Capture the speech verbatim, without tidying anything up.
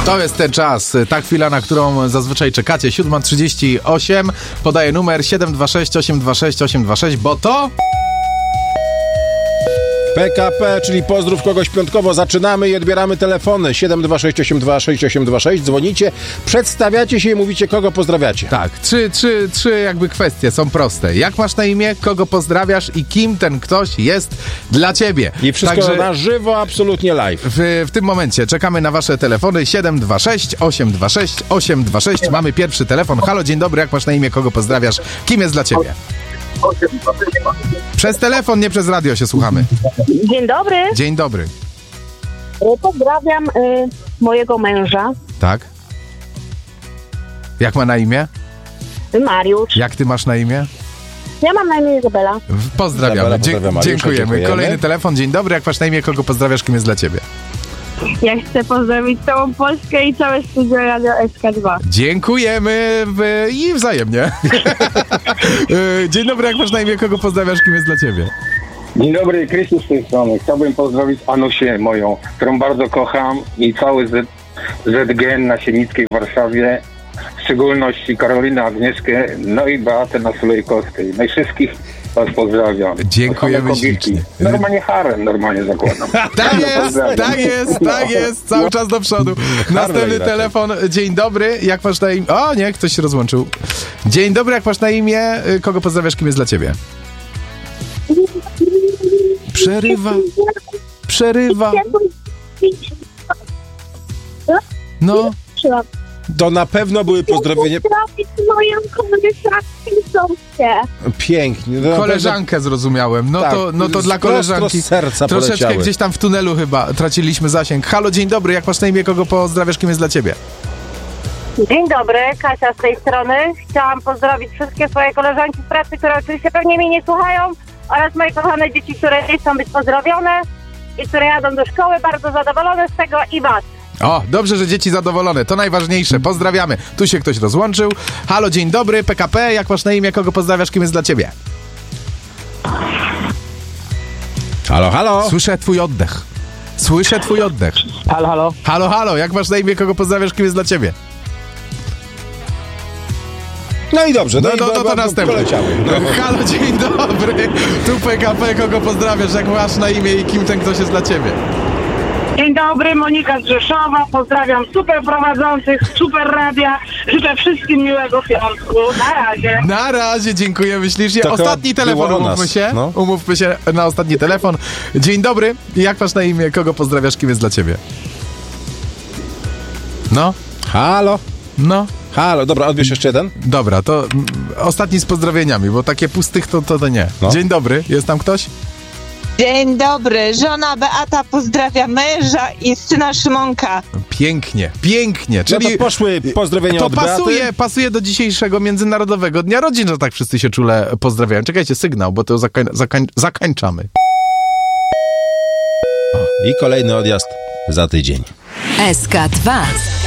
To jest ten czas, ta chwila, na którą zazwyczaj czekacie. siódma trzydzieści osiem. Podaję numer siedem dwa sześć osiem dwa sześć osiem dwa sześć, bo to... P K P, czyli pozdrów kogoś piątkowo. Zaczynamy i odbieramy telefony. siedem dwa sześć osiem dwa sześć osiem dwa sześć. Dzwonicie, przedstawiacie się i mówicie, kogo pozdrawiacie. Tak, trzy, trzy, trzy jakby kwestie są proste. Jak masz na imię, kogo pozdrawiasz i kim ten ktoś jest dla ciebie. I wszystko Także na żywo, absolutnie live. w, w tym momencie czekamy na wasze telefony siedem dwa sześć osiem dwa sześć osiem dwa sześć. Mamy pierwszy telefon. Halo, dzień dobry, jak masz na imię, kogo pozdrawiasz, kim jest dla ciebie? Przez telefon, nie przez radio się słuchamy. Dzień dobry. Dzień dobry. Pozdrawiam y, mojego męża, Tak? Jak ma na imię? Mariusz. Jak ty masz na imię? Ja mam na imię Izabela. Pozdrawiamy. Izabela, Dzie- pozdrawiam Mariusza, dziękujemy. dziękujemy. Kolejny telefon. Dzień dobry, jak masz na imię, kogo pozdrawiasz, kim jest dla ciebie? Ja chcę pozdrowić całą Polskę i całe studio Radio S K dwa. Dziękujemy w... i wzajemnie. Dzień dobry, jak masz na imię, kogo pozdrawiasz, kim jest dla ciebie? Dzień dobry, Krzysztof z tej strony. Chciałbym pozdrowić Anusię moją, którą bardzo kocham i cały Z, Z G N na Siennickiej w Warszawie, w szczególności Karolinę, Agnieszkę, no i Beatę na Sulejkowskiej. No i wszystkich was pozdrawiam. Dziękujemy To same kobietki. ślicznie. Normalnie harem, normalnie zakładam. Tak jest, Pozdrawiam. tak jest, tak jest, cały czas do przodu. Następny raczej. telefon. Dzień dobry, jak masz na imię... O nie, ktoś się rozłączył. Dzień dobry, jak masz na imię, kogo pozdrawiasz, kim jest dla ciebie? Przerywa, przerywa. No, To na pewno były pozdrowienia... Pozdrowić moją koleżankę. Pięknie. To na koleżankę zrozumiałem. No Tak, to, no to z dla prosto koleżanki z serca troszeczkę poleciały. gdzieś tam w tunelu chyba traciliśmy zasięg. Halo, dzień dobry, jak masz na imię, kogo pozdrawiasz, kim jest dla ciebie? Dzień dobry, Kasia z tej strony. Chciałam pozdrowić wszystkie swoje koleżanki z pracy, które oczywiście pewnie mnie nie słuchają, oraz moje kochane dzieci, które nie chcą być pozdrowione i które jadą do szkoły, bardzo zadowolone z tego i was. O, dobrze, że dzieci zadowolone, to najważniejsze. Pozdrawiamy. Tu się ktoś rozłączył. Halo, dzień dobry, P K P, jak masz na imię, kogo pozdrawiasz, kim jest dla ciebie? Halo, halo. Słyszę twój oddech. Słyszę twój oddech. Halo, halo. Halo, halo, jak masz na imię, kogo pozdrawiasz, kim jest dla ciebie? No i dobrze. No, i no, bo- no to bo- następny. poleciały. No. Halo, dzień dobry. Tu P K P, kogo pozdrawiasz, jak masz na imię i kim ten ktoś jest dla ciebie? Dzień dobry, Monika z Rzeszowa. Pozdrawiam super prowadzących, super radia. Życzę wszystkim miłego piątku. Na razie. Na razie, dziękujemy ślicznie. To Ostatni chyba telefon, było o umówmy nas, się. no. Umówmy się na ostatni telefon. Dzień dobry. Jak masz na imię, kogo pozdrawiasz, kim jest dla ciebie? No, Halo. no. Halo. Dobra, odbierz jeszcze jeden. Dobra, to mm, ostatni z pozdrowieniami, bo takie pustych to, to, to nie. No. Dzień dobry, jest tam ktoś? Dzień dobry, żona Beata pozdrawia męża i syna Szymonka. Pięknie, pięknie. No Czyli to poszły pozdrowienia to od pasuje, Beaty. pasuje do dzisiejszego Międzynarodowego Dnia Rodzin, że tak wszyscy się czule pozdrawiają. Czekajcie, sygnał, bo to zakań, zakań, zakańczamy. I kolejny odjazd za tydzień. S K dwa.